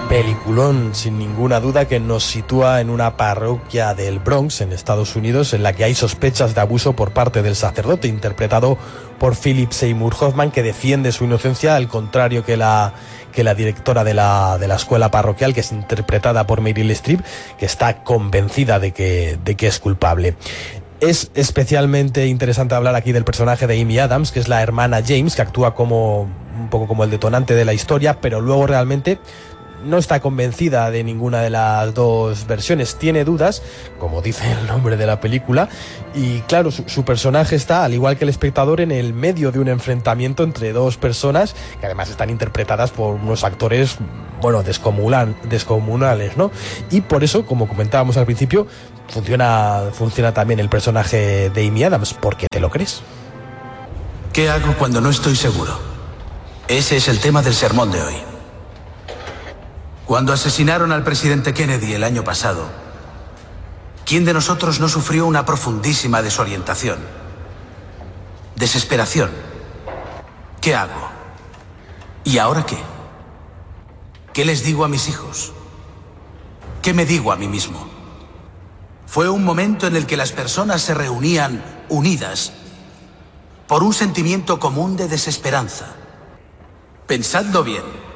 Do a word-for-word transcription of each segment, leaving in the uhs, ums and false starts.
Peliculón, sin ninguna duda, que nos sitúa en una parroquia del Bronx, en Estados Unidos, en la que hay sospechas de abuso por parte del sacerdote, interpretado por Philip Seymour Hoffman, que defiende su inocencia, al contrario que la, que la directora de la, de la escuela parroquial, que es interpretada por Meryl Streep, que está convencida de que, de que es culpable. Es especialmente interesante hablar aquí del personaje de Amy Adams, que es la hermana James, que actúa como un poco como el detonante de la historia, pero luego realmente no está convencida de ninguna de las dos versiones, tiene dudas, como dice el nombre de la película, y claro, su, su personaje está, al igual que el espectador, en el medio de un enfrentamiento entre dos personas que además están interpretadas por unos actores, bueno, descomunal, descomunales, ¿no? Y por eso, como comentábamos al principio, funciona, funciona también el personaje de Amy Adams, porque te lo crees. ¿Qué hago cuando no estoy seguro? Ese es el tema del sermón de hoy. Cuando asesinaron al presidente Kennedy el año pasado, ¿quién de nosotros no sufrió una profundísima desorientación? Desesperación. ¿Qué hago? ¿Y ahora qué? ¿Qué les digo a mis hijos? ¿Qué me digo a mí mismo? Fue un momento en el que las personas se reunían unidas por un sentimiento común de desesperanza. Pensadlo bien.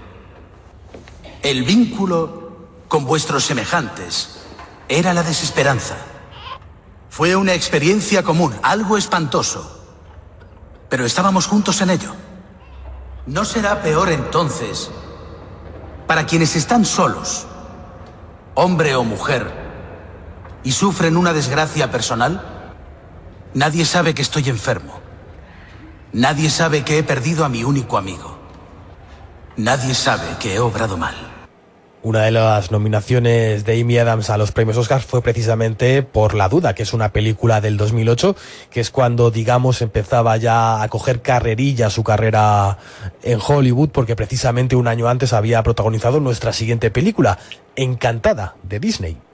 El vínculo con vuestros semejantes era la desesperanza. Fue una experiencia común, algo espantoso, pero estábamos juntos en ello. ¿No será peor entonces para quienes están solos, hombre o mujer, y sufren una desgracia personal? Nadie sabe que estoy enfermo. Nadie sabe que he perdido a mi único amigo. Nadie sabe que he obrado mal. Una de las nominaciones de Amy Adams a los premios Oscar fue precisamente por La Duda, que es una película del dos mil ocho, que es cuando, digamos, empezaba ya a coger carrerilla su carrera en Hollywood, porque precisamente un año antes había protagonizado nuestra siguiente película, Encantada, de Disney.